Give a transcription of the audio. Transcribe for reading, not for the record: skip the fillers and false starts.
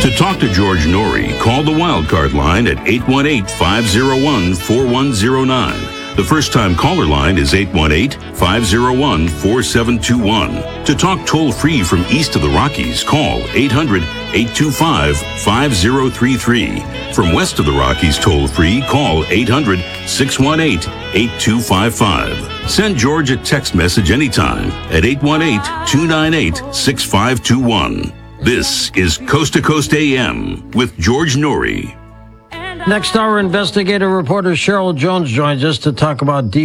To talk to George Norrie, call the Wildcard line at 818-501-4109. The first-time caller line is 818-501-4721. To talk toll-free from east of the Rockies, call 800-825-5033. From west of the Rockies toll-free, call 800-618-8255. Send George a text message anytime at 818-298-6521. This is Coast to Coast AM with George Norrie. Next hour, investigative reporter Cheryl Jones joins us to talk about